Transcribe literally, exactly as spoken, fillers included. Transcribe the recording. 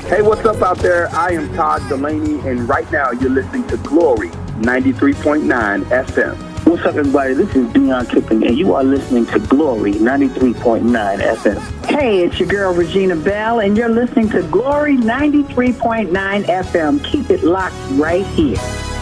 Hey, what's up out there? I am Todd Delaney, and right now you're listening to Glory ninety-three point nine F M. What's up, everybody? This is Dion Kipping, and you are listening to Glory ninety-three point nine F M. Hey, it's your girl, Regina Bell, and you're listening to Glory ninety-three point nine F M. Keep it locked right here.